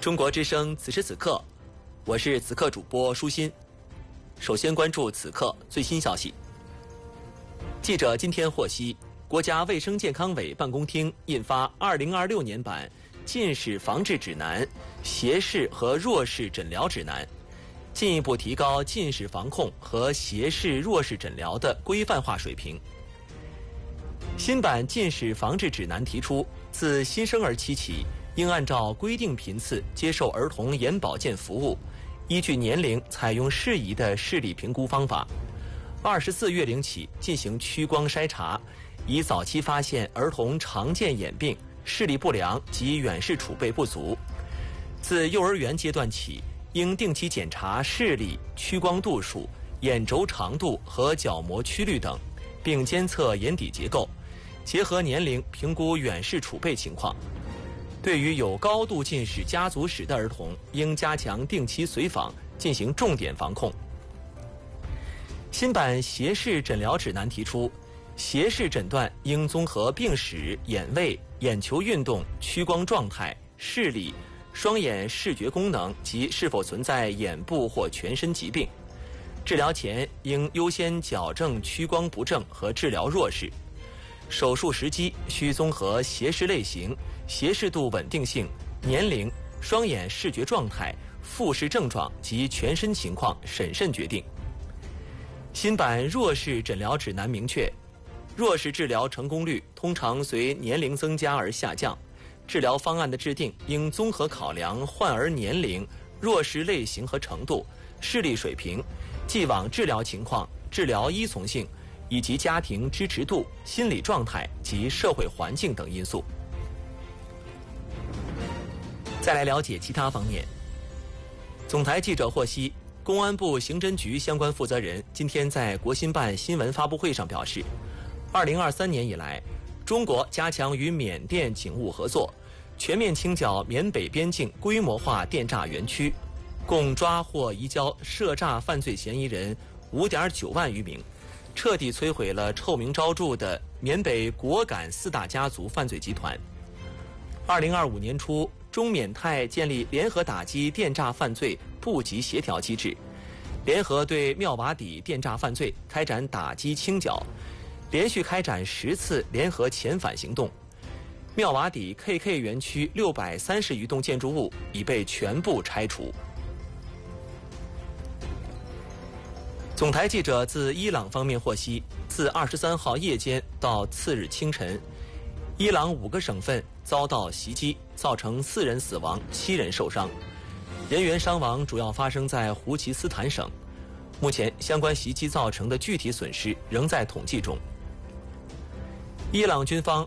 中国之声此时此刻，我是此刻主播舒心。首先关注此刻最新消息。记者今天获悉，国家卫生健康委办公厅印发2026年版近视防治指南、斜视和弱视诊疗指南，进一步提高近视防控和斜视弱视诊疗的规范化水平。新版近视防治指南提出，自新生儿期起，应按照规定频次接受儿童眼保健服务，依据年龄采用适宜的视力评估方法。24月龄起进行屈光筛查，以早期发现儿童常见眼病、视力不良及远视储备不足。自幼儿园阶段起，应定期检查视力、屈光度数、眼轴长度和角膜曲率等，并监测眼底结构，结合年龄评估远视储备情况。对于有高度近视家族史的儿童，应加强定期随访，进行重点防控。新版斜视诊疗指南提出，斜视诊断应综合病史、眼位、眼球运动、屈光状态、视力、双眼视觉功能及是否存在眼部或全身疾病。治疗前应优先矫正屈光不正和治疗弱视。手术时机需综合斜视类型、斜视度稳定性、年龄、双眼视觉状态、复视症状及全身情况审慎决定。新版弱视诊疗指南明确，弱视治疗成功率通常随年龄增加而下降，治疗方案的制定应综合考量患儿年龄、弱视类型和程度、视力水平、既往治疗情况、治疗依从性以及家庭支持度、心理状态及社会环境等因素。再来了解其他方面。总台记者获悉，公安部刑侦局相关负责人今天在国新办新闻发布会上表示，2023年以来，中国加强与缅甸警务合作，全面清剿缅北边境规模化电诈园区，共抓获移交涉诈犯罪嫌疑人5.9万余名，彻底摧毁了臭名昭著的缅北果敢4大家族犯罪集团。2025年初，中缅泰建立联合打击电诈犯罪部级协调机制，联合对妙瓦底电诈犯罪开展打击清剿，连续开展10次联合遣返行动。妙瓦底 KK 园区630余栋建筑物已被全部拆除。总台记者自伊朗方面获悉，自23号夜间到次日清晨，伊朗5个省份遭到袭击，造成4人死亡、7人受伤。人员伤亡主要发生在胡齐斯坦省。目前，相关袭击造成的具体损失仍在统计中。伊朗军方